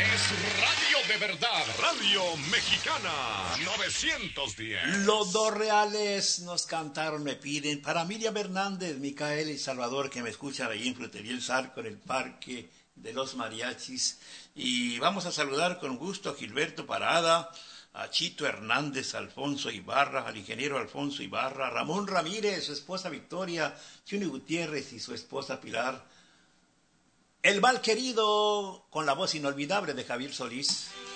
Es radio de verdad, Radio Mexicana 910. Los dos reales nos cantaron, me piden, para Miriam Hernández, Micaela y Salvador, que me escuchan ahí en Frutería El Zarco, en el Parque de los Mariachis. Y vamos a saludar con gusto a Gilberto Parada, a Chito Hernández, a Alfonso Ibarra, al ingeniero Alfonso Ibarra, Ramón Ramírez, su esposa Victoria, Chuni Gutiérrez y su esposa Pilar. El mal querido, con la voz inolvidable de Javier Solís.